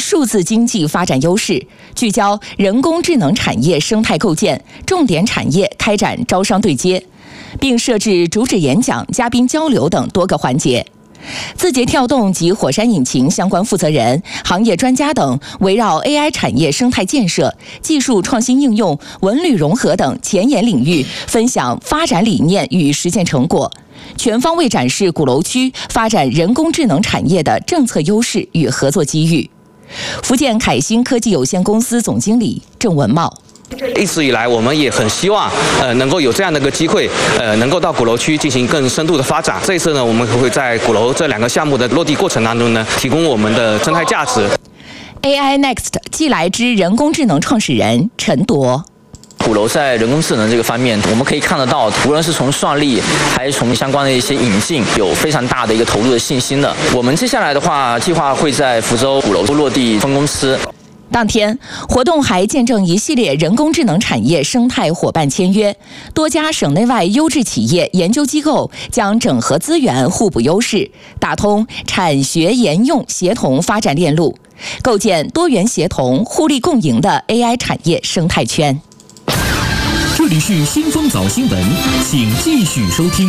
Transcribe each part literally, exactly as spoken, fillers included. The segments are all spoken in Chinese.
数字经济发展优势，聚焦人工智能产业生态构建，重点产业开展招商对接，并设置主旨演讲、嘉宾交流等多个环节。字节跳动及火山引擎相关负责人、行业专家等围绕 A I 产业生态建设、技术创新应用、文旅融合等前沿领域分享发展理念与实践成果，全方位展示鼓楼区发展人工智能产业的政策优势与合作机遇。福建凯兴科技有限公司总经理郑文茂。 一直以来，我们也很希望，呃，能够有这样的一个机会，呃，能够到鼓楼区进行更深度的发展。这一次呢，我们会在鼓楼这两个项目的落地过程当中呢，提供我们的生态价值。 A I Next 既来之人工智能创始人陈铎。 鼓楼在人工智能这个方面，我们可以看得到，无论是从算力还是从相关的一些引进，有非常大的一个投入的信心的。我们接下来的话，计划会在福州鼓楼落地分公司。 当天，活动还见证一系列人工智能产业生态伙伴签约，多家省内外优质企业研究机构将整合资源，互补优势，打通产学研用协同发展链路，构建多元协同、互利共赢的 A I 产业生态圈。 这里是新风早新闻，请继续收听。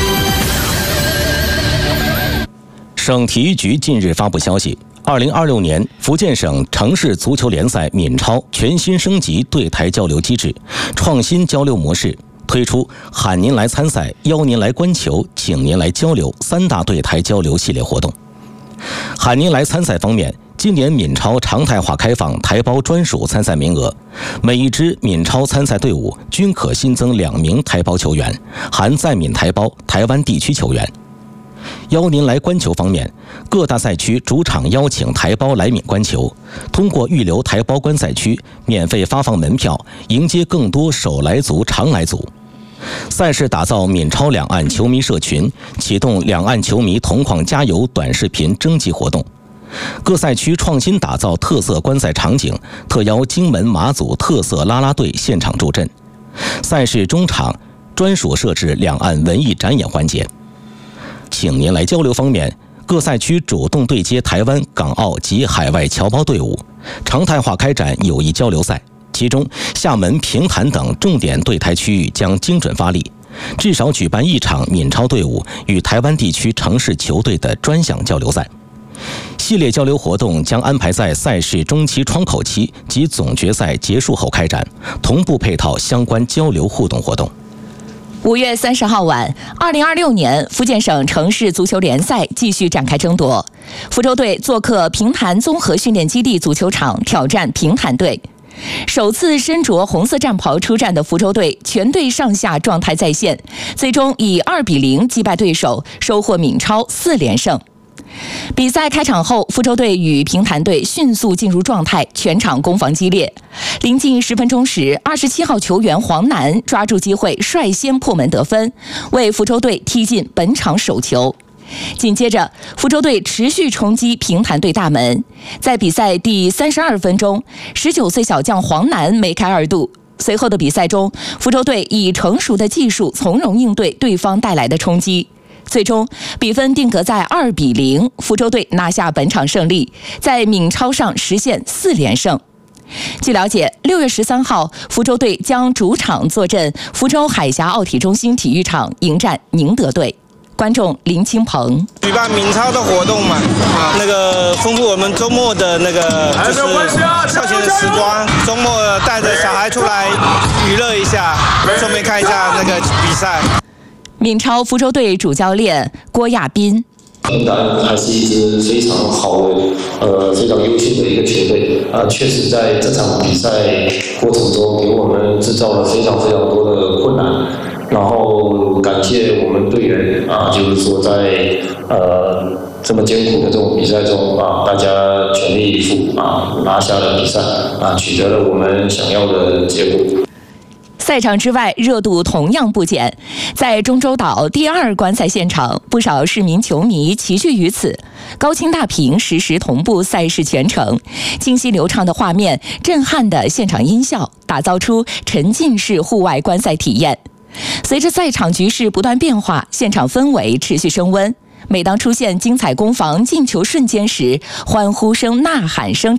省体育局近日发布消息，二零二六年福建省城市足球联赛闽超全新升级对台交流机制，创新交流模式，推出喊您来参赛、邀您来观球、请您来交流三大对台交流系列活动。喊您来参赛方面，今年闽超常态化开放台胞专属参赛名额，每一支闽超参赛队伍均可新增两名台胞球员，含在闽台胞台湾地区球员。邀您来观球方面，各大赛区主场邀请台胞来闽观球，通过预留台胞观赛区，免费发放门票，迎接更多首来族、常来族。赛事打造闽超两岸球迷社群，启动两岸球迷同框加油短视频征集活动。各赛区创新打造特色观赛场景，特邀金门、马祖特色啦啦队现场助阵。赛事中场专属设置两岸文艺展演环节。请您来交流方面，各赛区主动对接台湾、港澳及海外侨胞队伍，常态化开展友谊交流赛。其中，厦门、平潭等重点对台区域将精准发力，至少举办一场闽超队伍与台湾地区城市球队的专项交流赛。系列交流活动将安排在赛事中期窗口期及总决赛结束后开展，同步配套相关交流互动活动。 五月三十号晚，二零二六年福建省城市足球联赛继续展开争夺。福州队做客平潭综合训练基地足球场挑战平潭队。首次身着红色战袍出战的福州队，全队上下状态在线，最终以二比零击败对手，收获闽超四连胜。比赛开场后，福州队与平潭队迅速进入状态，全场攻防激烈。临近十分钟时，二十七号球员黄楠抓住机会率先破门得分，为福州队踢进本场首球。紧接着，福州队持续冲击平潭队大门，在比赛第三十二分钟，十九岁小将黄楠梅开二度。随后的比赛中，福州队以成熟的技术从容应对对方带来的冲击。最终比分定格在二比零，福州队拿下本场胜利，在闽超上实现四连胜。据了解，六月十三号，福州队将主场坐镇福州海峡奥体中心体育场迎战宁德队。观众林清鹏， 举办闽超的活动嘛，啊，那个丰富我们周末的那个就是休闲的时光，周末带着小孩出来娱乐一下，顺便看一下那个比赛。 闽超福州队主教练郭亚斌， 平潭还是一支非常好的、呃非常优秀的一个球队啊，确实在这场比赛过程中给我们制造了非常非常多的困难，然后感谢我们队员啊，就是说在呃这么艰苦的这种比赛中啊，大家全力以赴啊，拿下了比赛啊，取得了我们想要的结果。 赛场之外，热度同样不减。在中州岛第二观赛现场，不少市民球迷齐聚于此。高清大屏实时同步赛事全程，清晰流畅的画面、震撼的现场音效，打造出沉浸式户外观赛体验。随着赛场局势不断变化，现场氛围持续升温。每当出现精彩攻防、进球瞬间时，欢呼声、呐喊声